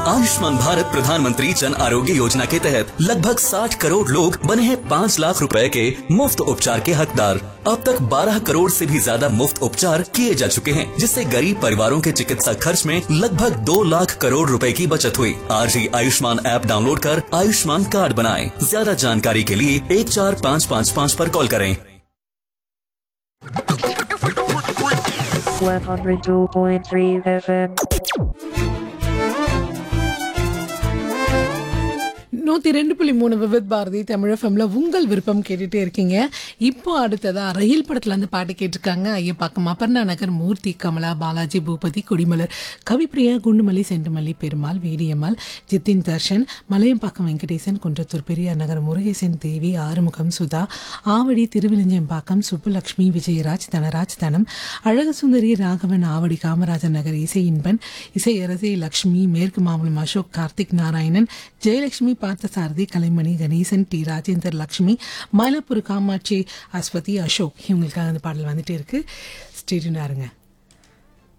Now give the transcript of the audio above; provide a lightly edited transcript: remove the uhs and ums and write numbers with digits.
आयुष्मान भारत प्रधानमंत्री जन आरोग्य योजना के तहत लगभग 60 करोड़ लोग बने हैं 5 लाख रुपए के मुफ्त उपचार के हकदार। अब तक 12 करोड़ से भी ज्यादा मुफ्त उपचार किए जा चुके हैं, जिससे गरीब परिवारों के चिकित्सा खर्च में लगभग 2 लाख करोड़ रुपए की बचत हुई। आज ही आयुष्मान ऐप डाउनलोड कर आयुष्मान कार्ड बनाएं। ज्यादा जानकारी के लिए 14555 पर कॉल करें। 102.3 FM. 102.3 விவித் பாரதி தமிழ் எஃப்எம்ல உங்கள் விருப்பம் கேட்டுட்டே இருக்கீங்க. இப்போ அடுத்ததா ரயில் படத்துல இருந்து பாட்டு கேட்டிருக்காங்க. ஐயப்பாக்கம், அபர்ணா நகர், மூர்த்தி, கமலா, பாலாஜி, பூபதி, கொடிமலர், கவிப்பிரியா, குண்டுமல்லி, செண்டுமல்லி, பெருமாள், வேடியம்மாள், ஜித்தின் தர்ஷன், மலையம்பாக்கம் வெங்கடேசன், குன்றத்தூர் பெரியார் நகர் முருகேசன், தேவி, ஆறுமுகம், சுதா, ஆவடி, திருவிழிஞ்சம்பாக்கம், சுப்புலட்சுமி, விஜயராஜ், தனராஜ், தனம், அழகுசுந்தரி, ராகவன், ஆவடி, காமராஜர் நகர், இசை இன்பன், இசையரசி, லக்ஷ்மி, மேற்கு மாம்பலம், அசோக், கார்த்திக், நாராயணன், ஜெயலட்சுமி, பார்த்தசாரதி, கலைமணி, கணேசன், டி ராஜேந்தர், லக்ஷ்மி, மயிலாப்பூர், காமாட்சி, அஸ்வதி, அசோக், இவங்களுக்காக அந்த பாடல் வந்துட்டே இருக்கு. ஸ்டேடியூனா இருங்க.